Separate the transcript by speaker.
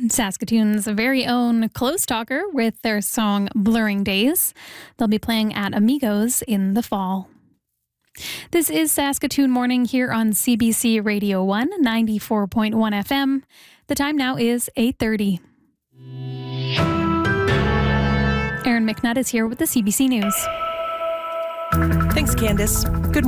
Speaker 1: Saskatoon's very own Close Talker with their song Blurring Days. They'll be playing at Amigos in the fall. This is Saskatoon Morning here on CBC Radio 1, 94.1 FM. The time now is 8:30. Erin McNutt is here with the CBC News.
Speaker 2: Thanks, Candace. Good